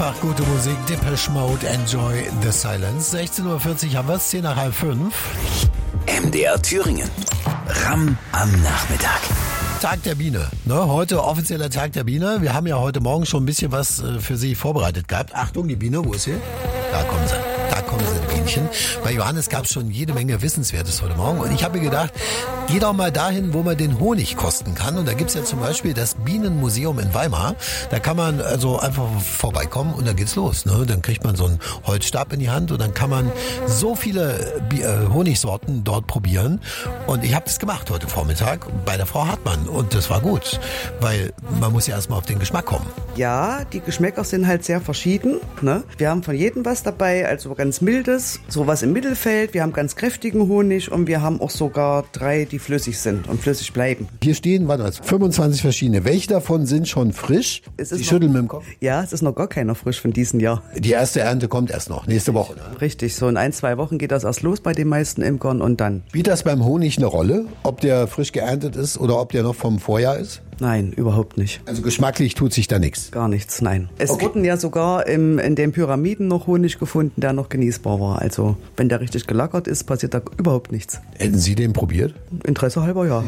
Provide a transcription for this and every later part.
Nachmittag, gute Musik, Depeche Mode, Enjoy the Silence. 16.40 Uhr haben wir es, 4:10. MDR Thüringen. Ram am Nachmittag. Tag der Biene. Ne, heute offizieller Tag der Biene. Wir haben ja heute Morgen schon ein bisschen was für Sie vorbereitet gehabt. Achtung, die Biene, wo ist sie? Da kommen sie. Da kommen sie, die Bienchen. Bei Johannes gab es schon jede Menge Wissenswertes heute Morgen. Und ich habe mir gedacht, geh doch mal dahin, wo man den Honig kosten kann. Und da gibt's ja zum Beispiel das Bienenmuseum in Weimar. Da kann man also einfach vorbeikommen und dann geht's los. Ne? Dann kriegt man so einen Holzstab in die Hand und dann kann man so viele Honigsorten dort probieren. Und ich habe das gemacht heute Vormittag bei der Frau Hartmann. Und das war gut, weil man muss ja erstmal auf den Geschmack kommen. Ja, die Geschmäcker sind halt sehr verschieden. Ne? Wir haben von jedem was dabei, also ganz mildes, sowas im Mittelfeld. Wir haben ganz kräftigen Honig und wir haben auch sogar 3, die flüssig sind und flüssig bleiben. Hier stehen, 25 verschiedene. Welche davon sind schon frisch? Sie schütteln mit dem Kopf? Ja, es ist noch gar keiner frisch von diesem Jahr. Die erste Ernte kommt erst noch, nächste Woche. Ne? Richtig, so in 1-2 Wochen geht das erst los bei den meisten Imkern und dann. Spielt das beim Honig eine Rolle, ob der frisch geerntet ist oder ob der noch vom Vorjahr ist? Nein, überhaupt nicht. Also geschmacklich tut sich da nichts? Gar nichts, nein. Es wurden ja sogar in den Pyramiden noch Honig gefunden, der noch genießbar war. Also wenn der richtig gelagert ist, passiert da überhaupt nichts. Hätten Sie den probiert? Interesse halber, ja.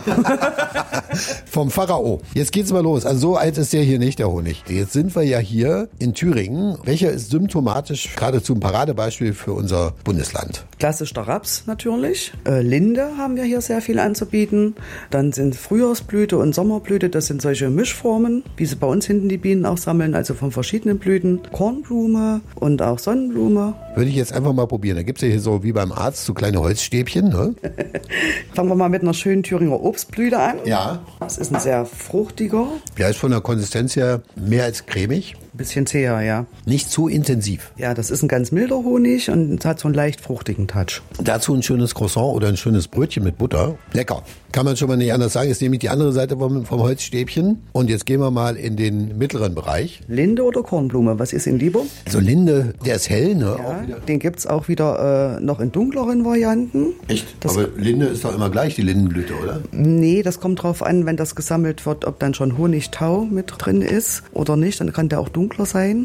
Vom Pharao. Jetzt geht's mal los. Also so alt ist der hier nicht, der Honig. Jetzt sind wir ja hier in Thüringen. Welcher ist symptomatisch, geradezu ein Paradebeispiel für unser Bundesland? Klassisch der Raps natürlich. Linde haben wir hier sehr viel anzubieten. Dann sind Frühjahrsblüte und Sommerblüte. Das sind solche Mischformen, wie sie bei uns hinten die Bienen auch sammeln, also von verschiedenen Blüten. Kornblume und auch Sonnenblume. Würde ich jetzt einfach mal probieren. Da gibt's ja hier so wie beim Arzt so kleine Holzstäbchen. Ne? Fangen wir mal mit einer schönen Thüringer Obstblüte an. Ja. Das ist ein sehr fruchtiger. Der ist von der Konsistenz her mehr als cremig. Ein bisschen zäher, ja. Nicht zu intensiv. Ja, das ist ein ganz milder Honig und hat so einen leicht fruchtigen Touch. Dazu ein schönes Croissant oder ein schönes Brötchen mit Butter. Lecker. Kann man schon mal nicht anders sagen. Jetzt nehme ich die andere Seite vom Holzstäbchen. Und jetzt gehen wir mal in den mittleren Bereich. Linde oder Kornblume? Was ist Ihnen lieber? Also Linde, der ist hell, ne? Ja, den gibt's auch wieder noch in dunkleren Varianten. Echt? Aber Linde ist doch immer gleich, die Lindenblüte, oder? Nee, das kommt drauf an, wenn das gesammelt wird, ob dann schon Honigtau mit drin ist oder nicht. Dann kann der auch dunkler sein.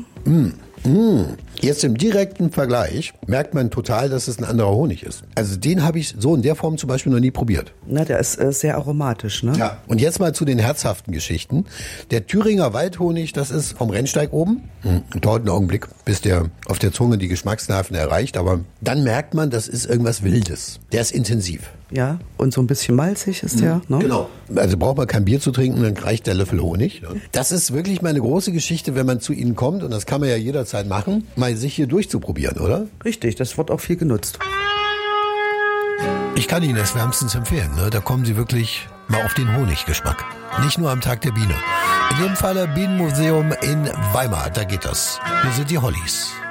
Jetzt im direkten Vergleich merkt man total, dass es ein anderer Honig ist. Also den habe ich so in der Form zum Beispiel noch nie probiert. Na, der ist sehr aromatisch, ne? Ja. Und jetzt mal zu den herzhaften Geschichten. Der Thüringer Waldhonig, das ist vom Rennsteig oben. Dauert einen Augenblick, bis der auf der Zunge die Geschmacksnerven erreicht. Aber dann merkt man, das ist irgendwas Wildes. Der ist intensiv. Ja, und so ein bisschen malzig ist der. Ne? Genau. Also braucht man kein Bier zu trinken, dann reicht der Löffel Honig. Ne? Das ist wirklich mal eine große Geschichte, wenn man zu Ihnen kommt, und das kann man ja jederzeit machen, mal sich hier durchzuprobieren, oder? Richtig, das wird auch viel genutzt. Ich kann Ihnen das wärmstens empfehlen. Ne? Da kommen Sie wirklich mal auf den Honiggeschmack. Nicht nur am Tag der Biene. In dem Falle Bienenmuseum in Weimar, da geht das. Hier sind die Hollies.